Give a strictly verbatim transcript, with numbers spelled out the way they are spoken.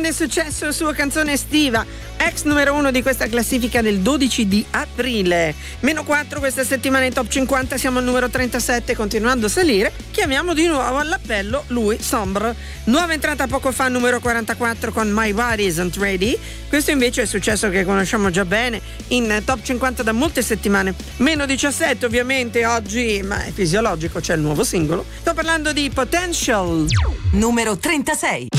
grande successo, sua canzone estiva, ex numero uno di questa classifica del dodici di aprile. Meno quattro questa settimana in top cinquanta, siamo al numero trentasette, continuando a salire. Chiamiamo di nuovo all'appello Louis Sombre. Nuova entrata poco fa, numero quarantaquattro con My Body Isn't Ready. Questo invece è successo che conosciamo già bene, in top cinquanta da molte settimane. Meno diciassette ovviamente oggi, ma è fisiologico, c'è il nuovo singolo. Sto parlando di Potential. Numero trentasei.